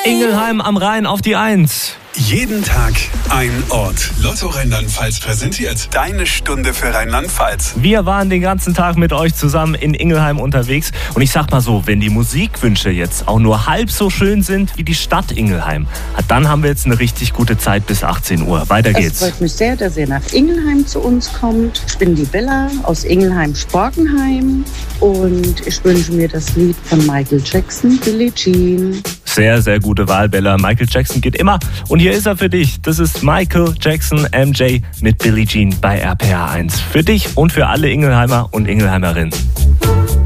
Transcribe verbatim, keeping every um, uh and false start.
Ingelheim am Rhein auf die Eins. Jeden Tag ein Ort. Lotto Rheinland-Pfalz präsentiert deine Stunde für Rheinland-Pfalz. Wir waren den ganzen Tag mit euch zusammen in Ingelheim unterwegs. Und ich sag mal so, wenn die Musikwünsche jetzt auch nur halb so schön sind wie die Stadt Ingelheim, dann haben wir jetzt eine richtig gute Zeit bis achtzehn Uhr. Weiter geht's. Es freut mich sehr, dass ihr nach Ingelheim zu uns kommt. Ich bin die Bella aus Ingelheim-Sporkenheim und ich wünsche mir das Lied von Michael Jackson, Billie Jean. Sehr, sehr gute Wahl, Bella. Michael Jackson geht immer. Und hier ist er für dich. Das ist Michael Jackson M J mit Billie Jean bei R P R eins. Für dich und für alle Ingelheimer und Ingelheimerinnen.